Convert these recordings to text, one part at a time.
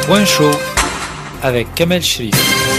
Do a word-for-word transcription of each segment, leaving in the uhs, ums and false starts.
Point chaud avec Kamel Cherif.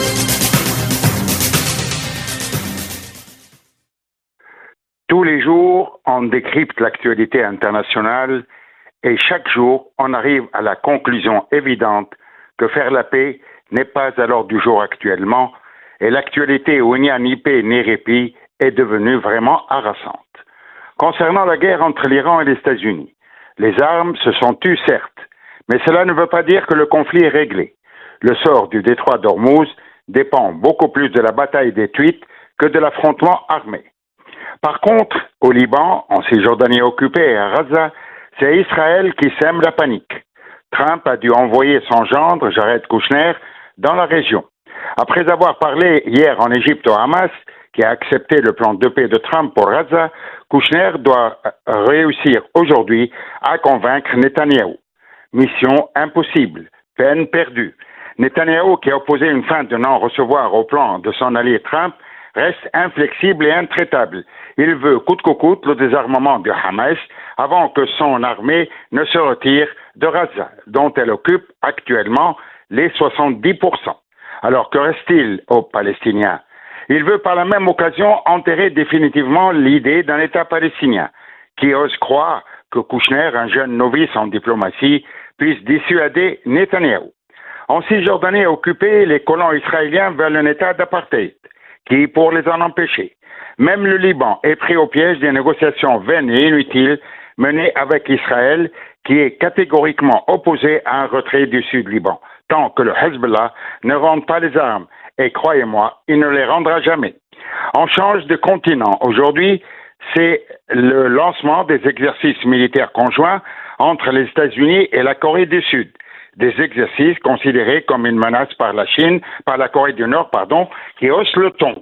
Tous les jours, on décrypte l'actualité internationale et chaque jour, on arrive à la conclusion évidente que faire la paix n'est pas à l'ordre du jour actuellement et l'actualité où il n'y a ni paix ni répit est devenue vraiment harassante. Concernant la guerre entre l'Iran et les États-Unis, les armes se sont tues certes, mais cela ne veut pas dire que le conflit est réglé. Le sort du détroit d'Ormuz dépend beaucoup plus de la bataille des tweets que de l'affrontement armé. Par contre, au Liban, en Cisjordanie occupée et à Gaza, c'est Israël qui sème la panique. Trump a dû envoyer son gendre, Jared Kushner, dans la région. Après avoir parlé hier en Égypte au Hamas, qui a accepté le plan de paix de Trump pour Gaza, Kushner doit réussir aujourd'hui à convaincre Netanyahou. Mission impossible, peine perdue. Netanyahou, qui a opposé une fin de non-recevoir au plan de son allié Trump, reste inflexible et intraitable. Il veut coûte que coûte le désarmement du Hamas avant que son armée ne se retire de Gaza, dont elle occupe actuellement les soixante-dix pour cent. Alors que reste-t-il aux Palestiniens? Il veut par la même occasion enterrer définitivement l'idée d'un État palestinien, qui ose croire que Kushner, un jeune novice en diplomatie, puisse dissuader Netanyahou. En Cisjordanie occupée, les colons israéliens veulent un État d'apartheid, qui pour les en empêcher. Même le Liban est pris au piège des négociations vaines et inutiles menées avec Israël, qui est catégoriquement opposé à un retrait du Sud-Liban, tant que le Hezbollah ne rend pas les armes. Et croyez-moi, il ne les rendra jamais. On change de continent. Aujourd'hui, c'est le lancement des exercices militaires conjoints entre les États-Unis et la Corée du Sud. Des exercices considérés comme une menace par la Chine, par la Corée du Nord, pardon, qui hausse le ton.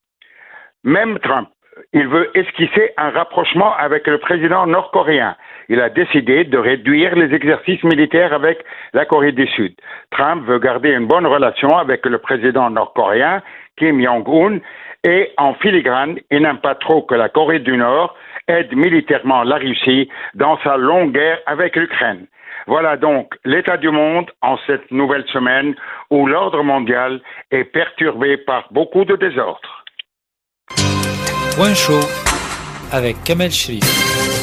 Même Trump, il veut esquisser un rapprochement avec le président nord-coréen. Il a décidé de réduire les exercices militaires avec la Corée du Sud. Trump veut garder une bonne relation avec le président nord-coréen, Kim Jong-un, et en filigrane, il n'aime pas trop que la Corée du Nord aide militairement la Russie dans sa longue guerre avec l'Ukraine. Voilà donc l'état du monde en cette nouvelle semaine où l'ordre mondial est perturbé par beaucoup de désordres. Point chaud avec Kamel Cherif.